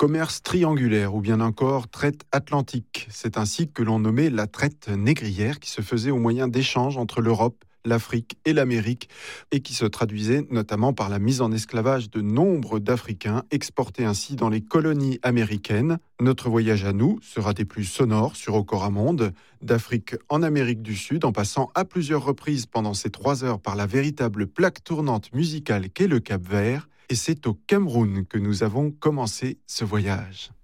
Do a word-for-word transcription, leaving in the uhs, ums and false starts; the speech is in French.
Commerce triangulaire ou bien encore traite atlantique. C'est ainsi que l'on nommait la traite négrière qui se faisait au moyen d'échanges entre l'Europe, l'Afrique et l'Amérique et qui se traduisait notamment par la mise en esclavage de nombre d'Africains exportés ainsi dans les colonies américaines. Notre voyage à nous sera des plus sonores sur Okoramonde, d'Afrique en Amérique du Sud en passant à plusieurs reprises pendant ces trois heures par la véritable plaque tournante musicale qu'est le Cap-Vert. Et c'est au Cameroun que nous avons commencé ce voyage.